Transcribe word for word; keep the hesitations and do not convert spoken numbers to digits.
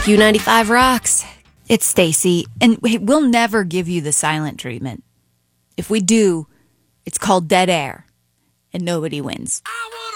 Q ninety-five rocks. It's Stacy, and we'll never give you the silent treatment. If we do, it's called dead air, and nobody wins. I wanna